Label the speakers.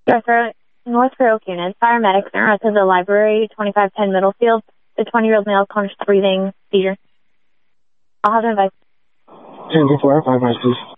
Speaker 1: North Fair Oak units, paramedics are to the library, 2510 Middlefield. The 20-year-old male conscious breathing seizure. I'll have an advice.
Speaker 2: 10-4, 5 miles, please.